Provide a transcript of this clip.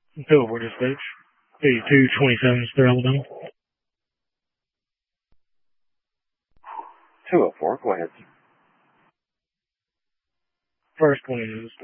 204 dispatch. 8227 is their Alabama. 204, go ahead. First 20 is